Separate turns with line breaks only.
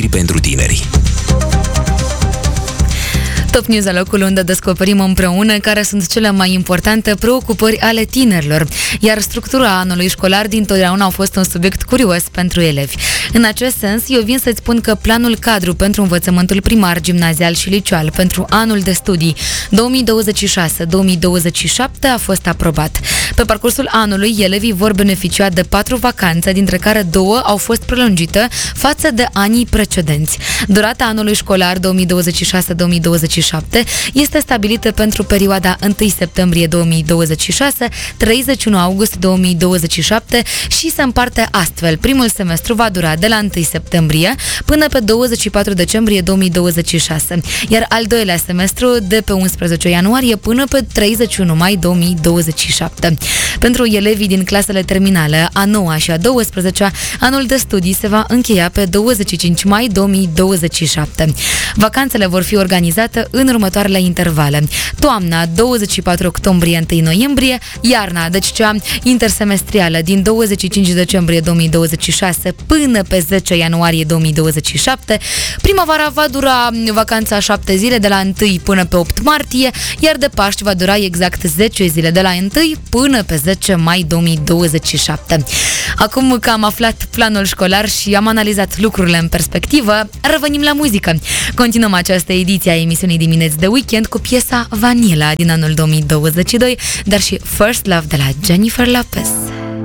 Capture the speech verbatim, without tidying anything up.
și pentru tineri.
Top News, la locul unde descoperim împreună care sunt cele mai importante preocupări ale tinerilor, iar structura anului școlar dintotdeauna a fost un subiect curios pentru elevi. În acest sens, eu vin să-ți spun că planul cadru pentru învățământul primar, gimnazial și liceal pentru anul de studii două mii douăzeci și șase două mii douăzeci și șapte a fost aprobat. Pe parcursul anului, elevii vor beneficia de patru vacanțe, dintre care două au fost prelungite față de anii precedenți. Durata anului școlar două mii douăzeci și șase două mii douăzeci și șapte este stabilită pentru perioada întâi septembrie două mii douăzeci și șase - treizeci și unu august două mii douăzeci și șapte și se împarte astfel. Primul semestru va dura de la întâi septembrie până pe douăzeci și patru decembrie două mii douăzeci și șase, iar al doilea semestru de pe unsprezece ianuarie până pe treizeci și unu mai două mii douăzeci și șapte. Pentru elevii din clasele terminale, a noua și a douăsprezecea, anul de studii se va încheia pe douăzeci și cinci mai două mii douăzeci și șapte. Vacanțele vor fi organizate în următoarele intervale: toamna, douăzeci și patru octombrie - unu noiembrie, iarna, deci cea intersemestrială, din douăzeci și cinci decembrie două mii douăzeci și șase până pe zece ianuarie două mii douăzeci și șapte. Primăvara va dura vacanța șapte zile, de la întâi până pe opt martie, iar de Paști va dura exact zece zile, de la întâi până pe zece mai două mii douăzeci și șapte. Acum că am aflat planul școlar și am analizat lucrurile în perspectivă, revenim la muzică. Continuăm această ediție a emisiunii Dimineți de Weekend cu piesa Vanilla din anul două mii douăzeci și doi, dar și First Love de la Jennifer Lopez.